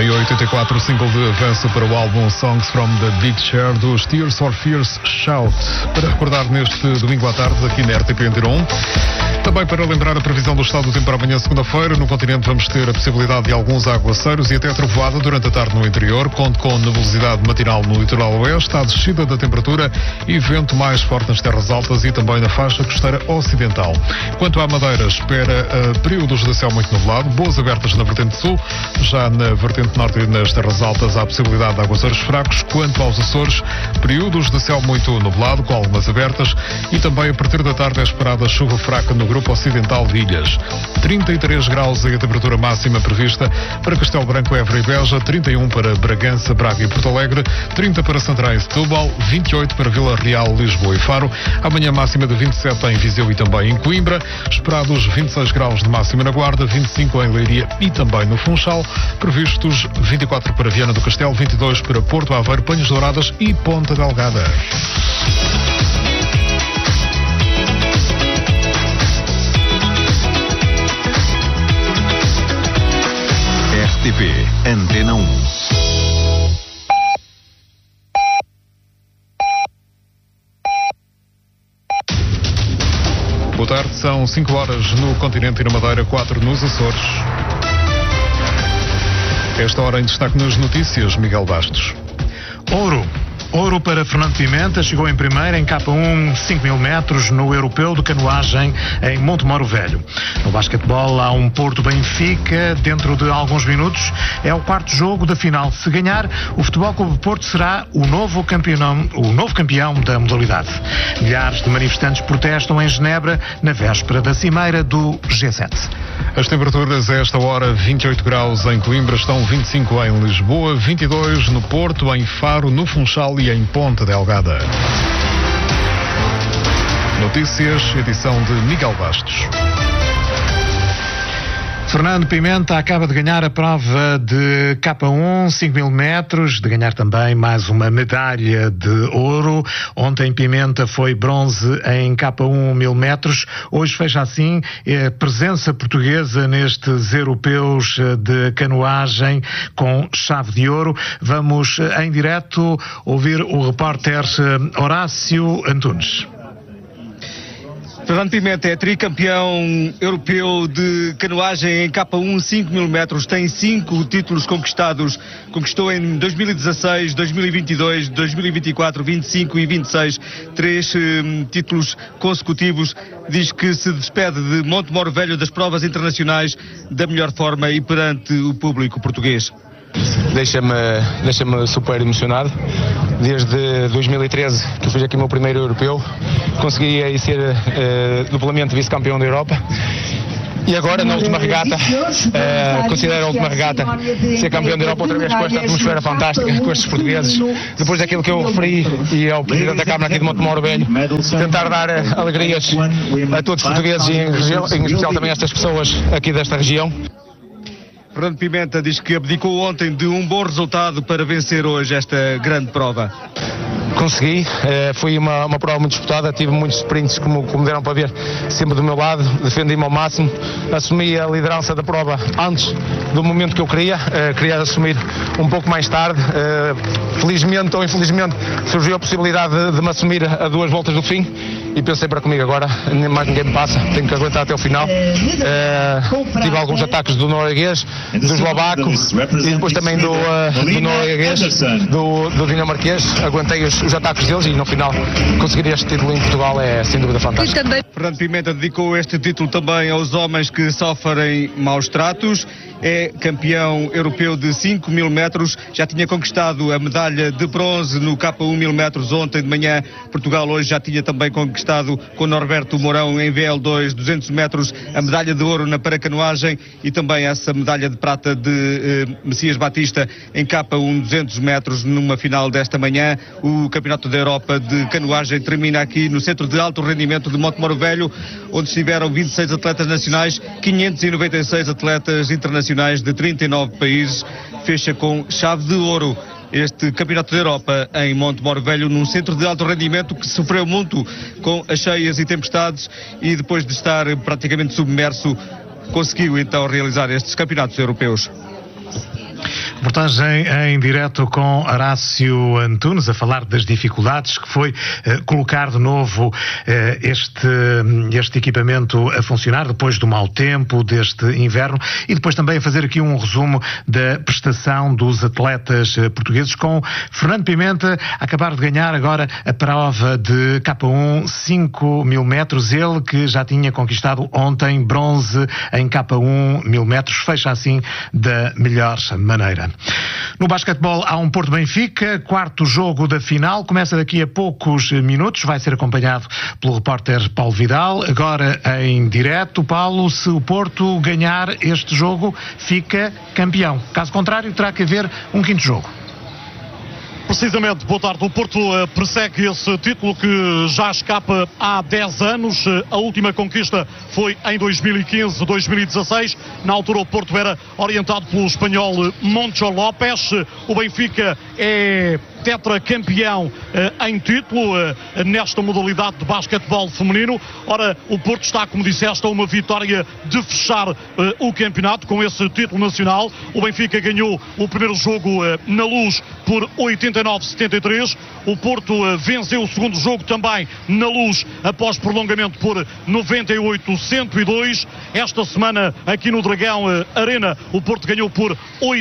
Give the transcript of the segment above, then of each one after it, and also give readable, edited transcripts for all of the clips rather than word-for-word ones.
Em 84, o single de avanço para o álbum Songs from the Big Chair dos Tears for Fears Shout. Para recordar neste domingo à tarde aqui na RTP Antena 1. Também para lembrar a previsão do estado do tempo para amanhã segunda-feira. No continente vamos ter a possibilidade de alguns aguaceiros e até trovoada durante a tarde no interior. Conto com nebulosidade matinal no litoral oeste, a descida da temperatura e vento mais forte nas terras altas e também na faixa costeira ocidental. Quanto à Madeira, espera períodos de céu muito nublado, boas abertas na vertente sul. Já na vertente norte e nas terras altas há a possibilidade de aguaceiros fracos. Quanto aos Açores, períodos de céu muito nublado, com algumas abertas, e também a partir da tarde é esperada chuva fraca no grupo ocidental de ilhas. 33 graus é a temperatura máxima prevista para Castelo Branco, Évora e Beja, 31 para Bragança, Braga e Porto Alegre, 30 para Santarém e Setúbal, 28 para Vila Real, Lisboa e Faro. Amanhã máxima de 27 em Viseu e também em Coimbra. Esperados 26 graus de máxima na Guarda, 25 em Leiria e também no Funchal. Previstos 24 para Viana do Castelo, 22 para Porto Aveiro, Panhos Douradas e Ponta Delgada. RTP Antena 1. Boa tarde, são 5 horas no continente e na Madeira, 4 nos Açores. Esta hora em destaque nas notícias, Miguel Bastos. Ouro para Fernando Pimenta, chegou em primeiro em K1 5.000 metros no Europeu de Canoagem em Montemoro Velho. No basquetebol há um Porto Benfica dentro de alguns minutos. É o quarto jogo da final. Se ganhar, o Futebol Clube Porto será o novo campeão da modalidade. Milhares de manifestantes protestam em Genebra na véspera da cimeira do G7. As temperaturas a esta hora, 28 graus em Coimbra, estão 25 em Lisboa, 22 no Porto, em Faro, no Funchal e em Ponta Delgada. Notícias, edição de Miguel Bastos. Fernando Pimenta acaba de ganhar a prova de K1 5.000 metros, de ganhar também mais uma medalha de ouro. Ontem Pimenta foi bronze em K1 1000 metros. Hoje fecha assim a presença portuguesa nestes europeus de canoagem com chave de ouro. Vamos em direto ouvir o repórter Horácio Antunes. Fernando Pimenta é tricampeão europeu de canoagem em K1 5.000 metros, tem 5 títulos conquistados, conquistou em 2016, 2022, 2024, 25 e 26, 3 títulos consecutivos. Diz que se despede de Montemoro Velho das provas internacionais da melhor forma e perante o público português. Deixa-me super emocionado. Desde 2013 que fiz aqui o meu primeiro europeu, consegui aí ser duplamente vice-campeão da Europa. E agora, na última regata, considero a última regata ser campeão da Europa outra vez com esta atmosfera fantástica, com estes portugueses. Depois daquilo que eu referi e ao Presidente da Câmara aqui de Montemoro Velho, tentar dar alegrias a todos os portugueses e em especial também a estas pessoas aqui desta região. Fernando Pimenta diz que abdicou ontem de um bom resultado para vencer hoje esta grande prova. Consegui, foi uma prova muito disputada, tive muitos sprints como deram para ver, sempre do meu lado, defendi-me ao máximo, assumi a liderança da prova antes do momento que eu queria assumir um pouco mais tarde, felizmente ou infelizmente surgiu a possibilidade de me assumir a 2 voltas do fim e pensei para comigo agora, mais ninguém me passa, tenho que aguentar até o final. Tive alguns ataques do norueguês, do eslovaco e depois também do norueguês, do dinamarquês, aguentei os ataques deles e no final conseguir este título em Portugal é sem dúvida fantástico. Fernando Pimenta dedicou este título também aos homens que sofrem maus tratos. É campeão europeu de 5.000 metros, já tinha conquistado a medalha de bronze no K1 1000 metros ontem de manhã. Portugal hoje já tinha também conquistado com Norberto Mourão em VL2 200 metros a medalha de ouro na paracanoagem e também essa medalha de prata de Messias Batista em K1 200 metros numa final desta manhã. O Campeonato da Europa de canoagem termina aqui no Centro de Alto Rendimento de Montemoro Velho, onde estiveram 26 atletas nacionais, 596 atletas internacionais de 39 países. Fecha com chave de ouro este Campeonato da Europa em Montemoro Velho, num centro de alto rendimento que sofreu muito com as cheias e tempestades e depois de estar praticamente submerso, conseguiu então realizar estes campeonatos europeus. Reportagem em direto com Horácio Antunes, a falar das dificuldades que foi colocar de novo este equipamento a funcionar depois do mau tempo deste inverno, e depois também a fazer aqui um resumo da prestação dos atletas portugueses, com Fernando Pimenta a acabar de ganhar agora a prova de K1 5.000 metros, ele que já tinha conquistado ontem bronze em K1 1000 metros, fecha assim da melhor maneira. No basquetebol há um Porto Benfica, quarto jogo da final, começa daqui a poucos minutos, vai ser acompanhado pelo repórter Paulo Vidal. Agora em direto, Paulo, se o Porto ganhar este jogo, fica campeão. Caso contrário, terá que haver um quinto jogo. Precisamente, boa tarde. O Porto persegue esse título que já escapa há 10 anos. A última conquista foi em 2015-2016. Na altura o Porto era orientado pelo espanhol Moncho López. O Benfica é tetracampeão em título nesta modalidade de basquetebol feminino. Ora, o Porto está, como disseste, a uma vitória de fechar o campeonato com esse título nacional. O Benfica ganhou o primeiro jogo na Luz por 89-73. O Porto venceu o segundo jogo também na Luz após prolongamento por 98-102. Esta semana aqui no Dragão Arena o Porto ganhou por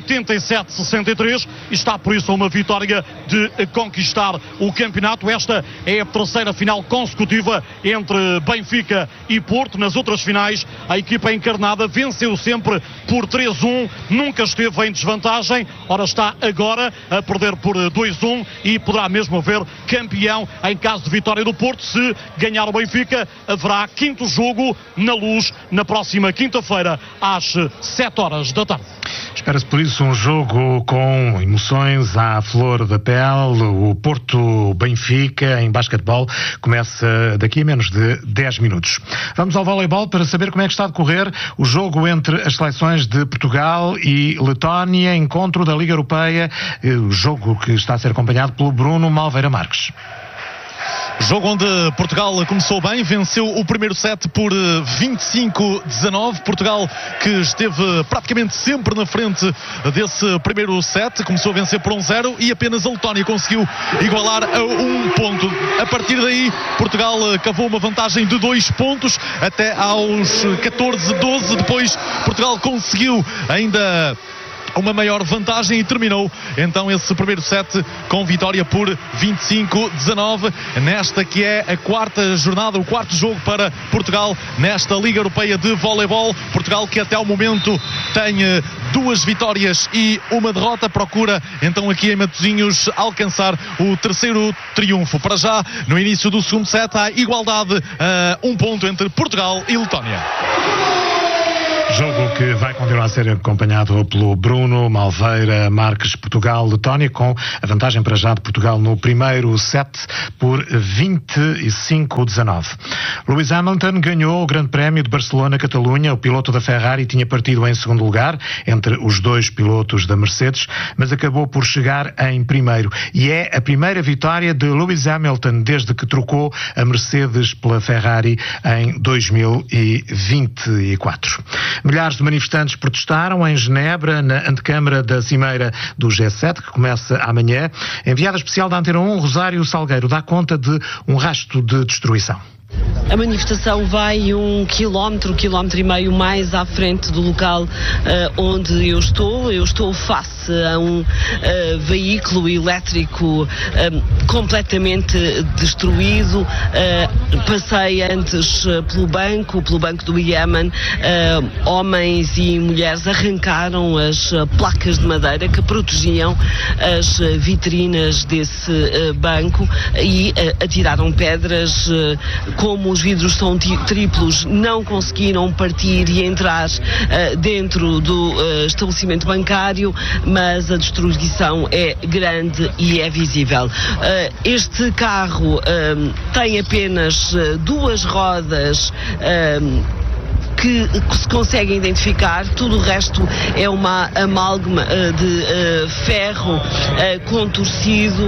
87-63 e está por isso a uma vitória de conquistar o campeonato. Esta é a terceira final consecutiva entre Benfica e Porto. Nas outras finais a equipa encarnada venceu sempre por 3-1, nunca esteve em desvantagem. Ora, está agora a perder por 2-1 e poderá mesmo haver campeão em caso de vitória do Porto. Se ganhar o Benfica, haverá quinto jogo na Luz na próxima quinta-feira às 7 horas da tarde. Espera-se por isso um jogo com emoções à flor da pele. O Porto-Benfica em basquetebol começa daqui a menos de 10 minutos. Vamos ao voleibol para saber como é que está a decorrer o jogo entre as seleções de Portugal e Letónia, encontro da Liga Europeia, o jogo que está a ser acompanhado pelo Bruno Malveira Marques. Jogo onde Portugal começou bem, venceu o primeiro set por 25-19. Portugal que esteve praticamente sempre na frente desse primeiro set, começou a vencer por 1-0 e apenas a Letónia conseguiu igualar a 1 ponto. A partir daí, Portugal cavou uma vantagem de 2 pontos até aos 14-12. Depois, Portugal conseguiu ainda uma maior vantagem e terminou então esse primeiro set com vitória por 25-19 nesta que é a quarta jornada, o quarto jogo para Portugal nesta Liga Europeia de Voleibol. Portugal que até ao momento tem 2 vitórias e 1 derrota, procura então aqui em Matosinhos alcançar o terceiro triunfo. Para já, no início do segundo set, há igualdade a 1 ponto entre Portugal e Letónia. Jogo que vai continuar a ser acompanhado pelo Bruno Malveira Marques. Portugal-Letónia, com a vantagem para já de Portugal no primeiro set por 25-19. Lewis Hamilton ganhou o Grande Prémio de Barcelona-Catalunha. O piloto da Ferrari tinha partido em segundo lugar entre os 2 pilotos da Mercedes, mas acabou por chegar em primeiro. E é a primeira vitória de Lewis Hamilton desde que trocou a Mercedes pela Ferrari em 2024. Milhares de manifestantes protestaram em Genebra, na antecâmara da cimeira do G7, que começa amanhã. Enviada especial da Antena 1, Rosário Salgueiro, dá conta de um rastro de destruição. A manifestação vai 1 quilómetro e meio mais à frente do local onde eu estou. Eu estou face a um veículo elétrico completamente destruído. Passei antes pelo banco do Iémen. Homens e mulheres arrancaram as placas de madeira que protegiam as vitrinas desse banco e atiraram pedras. Como os vidros são triplos, não conseguiram partir e entrar dentro do estabelecimento bancário, mas a destruição é grande e é visível. Este carro tem apenas 2 rodas que se consegue identificar. Tudo o resto é uma amálgama de ferro contorcido.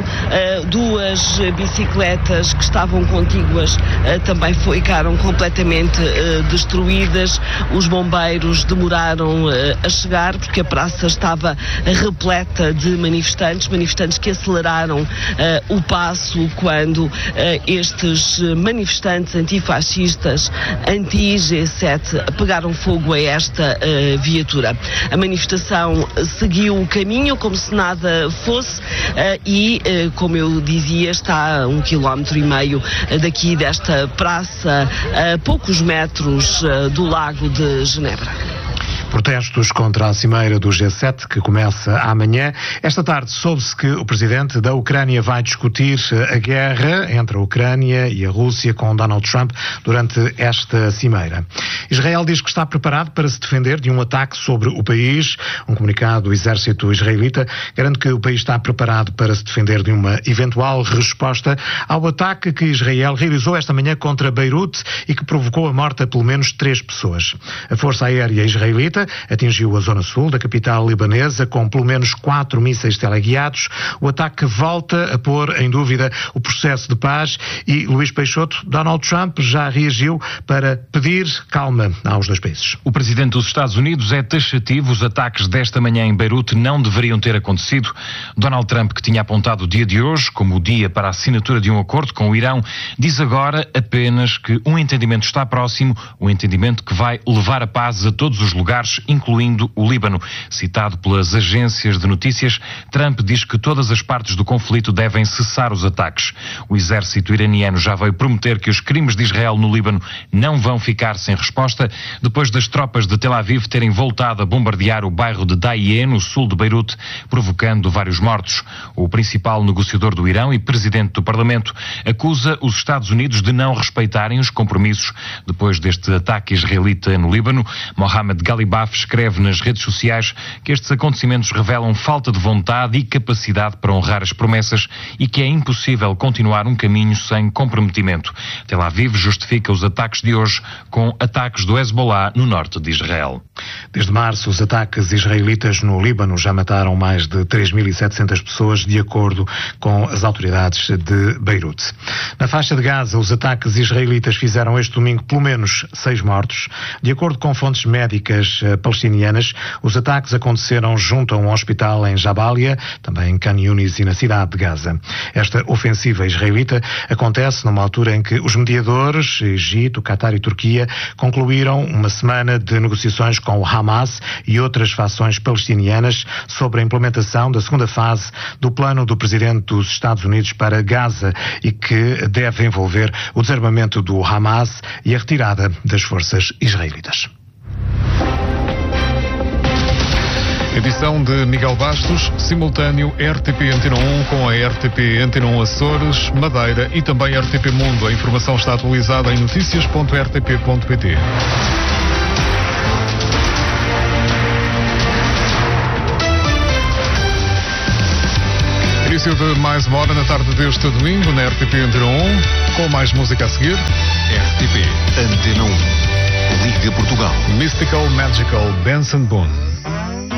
Duas bicicletas que estavam contíguas também ficaram completamente destruídas. Os bombeiros demoraram a chegar porque a praça estava repleta de manifestantes que aceleraram o passo quando estes manifestantes antifascistas, anti-G7, pegaram fogo a esta viatura. A manifestação seguiu o caminho como se nada fosse e, como eu dizia, está a 1,5 km daqui desta praça, a poucos metros do Lago de Genebra. Protestos contra a cimeira do G7, que começa amanhã. Esta tarde soube-se que o presidente da Ucrânia vai discutir a guerra entre a Ucrânia e a Rússia com Donald Trump durante esta cimeira. Israel diz que está preparado para se defender de um ataque sobre o país. Um comunicado do exército israelita garante que o país está preparado para se defender de uma eventual resposta ao ataque que Israel realizou esta manhã contra Beirute e que provocou a morte a pelo menos 3 pessoas. A Força Aérea Israelita atingiu a zona sul da capital libanesa com pelo menos 4 mísseis teleguiados. O ataque volta a pôr em dúvida o processo de paz e Luís Peixoto, Donald Trump já reagiu para pedir calma aos dois países. O presidente dos Estados Unidos é taxativo. Os ataques desta manhã em Beirute não deveriam ter acontecido. Donald Trump, que tinha apontado o dia de hoje como o dia para a assinatura de um acordo com o Irão, diz agora apenas que um entendimento está próximo, um entendimento que vai levar a paz a todos os lugares, incluindo o Líbano. Citado pelas agências de notícias, Trump diz que todas as partes do conflito devem cessar os ataques. O exército iraniano já veio prometer que os crimes de Israel no Líbano não vão ficar sem resposta, depois das tropas de Tel Aviv terem voltado a bombardear o bairro de Dahieh, no sul de Beirute, provocando vários mortos. O principal negociador do Irão e presidente do Parlamento acusa os Estados Unidos de não respeitarem os compromissos depois deste ataque israelita no Líbano. Mohamed Galibaf escreve nas redes sociais que estes acontecimentos revelam falta de vontade e capacidade para honrar as promessas e que é impossível continuar um caminho sem comprometimento. Tel Aviv justifica os ataques de hoje com ataques do Hezbollah no norte de Israel. Desde março, os ataques israelitas no Líbano já mataram mais de 3.700 pessoas, de acordo com as autoridades de Beirute. Na faixa de Gaza, os ataques israelitas fizeram este domingo pelo menos 6 mortos. De acordo com fontes médicas palestinianas, os ataques aconteceram junto a um hospital em Jabalia, também em Khan Yunis e na cidade de Gaza. Esta ofensiva israelita acontece numa altura em que os mediadores, Egito, Qatar e Turquia, concluíram uma semana de negociações com o Hamas e outras fações palestinianas sobre a implementação da segunda fase do plano do presidente dos Estados Unidos para Gaza e que deve envolver o desarmamento do Hamas e a retirada das forças israelitas. Edição de Miguel Bastos, simultâneo RTP Antena 1 com a RTP Antena 1 Açores, Madeira e também RTP Mundo. A informação está atualizada em noticias.rtp.pt. Início de mais uma hora na tarde deste domingo na RTP Antena 1, com mais música a seguir. RTP Antena 1, Liga Portugal. Mystical Magical, Benson Boone.